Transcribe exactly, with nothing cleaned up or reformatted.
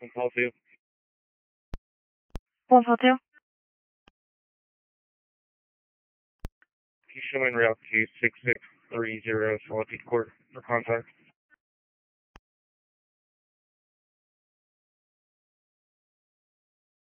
Call two. one four two. He's showing route to six six three zero Salty Court for contact.